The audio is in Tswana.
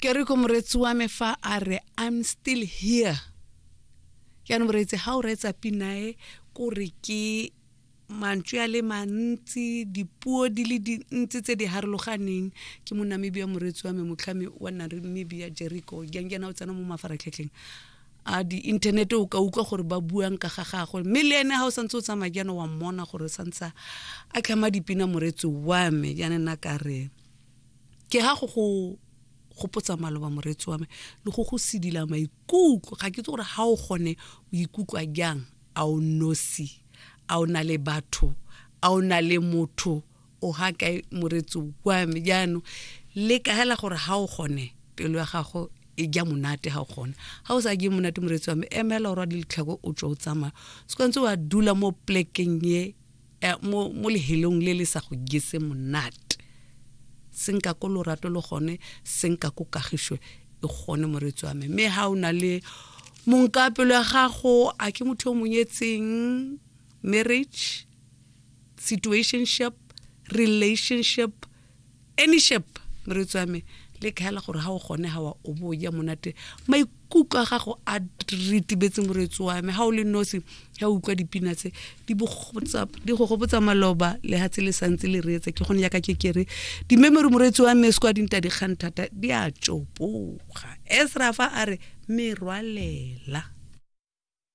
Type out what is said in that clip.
ke re ko moretsi wa me fa a re I'm still here ya no moretsi ha o retsa pinae ko re ke mantšu a le mantsi dipuo di le dintsi tse di harologaneng ke mo Namibia moretsi wa me motlhami wa Namibia Jericho gengena o tsena mo mafaratlhatlheng a di internet o ka utlwa gore ba buang ka ga gagwe mme le ene ha o santse o tsamaya jana wa mmona gore santsa a tlhama dipina moretsi wa me jana nna ka re ke ha go potsa maloba moretsi wa me le go sidila maikutlo ga ke tse gore ha o gone o ikutlwa jang a o nosi a o na le batho a o na le motho o ha ka moretsi wa me jano le ka hela gore ha o gone pelo ya gago e ja monate ha o gone ha o sa ge monate moretsi wa me emela o rwa ditlhako o tšo o tsama sekantse wa dula mo plekeng ye mo lehelong le le sa go gese monate senka ko lorato le gone senka ko kagišwe e gone moretsi wa me mme ha o na le monkapelo ya gago a ke motho o monyetseng marriage situationship relationship any ship moretsi wa me le khala gore ha o gone ha wa o boya monate maikutlo a gago a ritibetse moretsi wa me ha o le nosi ha o utlwa dipina tse di go gopotsa maloba le hatse le santse le reetse ke gone ya ka ke kere di memory moretsi wa me se kwa dinta di kgantata di a tšopoga Esrafa a re merwalela